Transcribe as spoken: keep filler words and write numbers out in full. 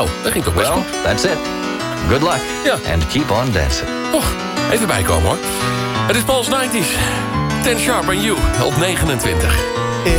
Nou, dat ging toch best Well, goed. that's it. Good luck. Ja. And keep on dancing. Och, even bijkomen hoor. Het is Paul's nineties. Ten Sharp and You op negenentwintig.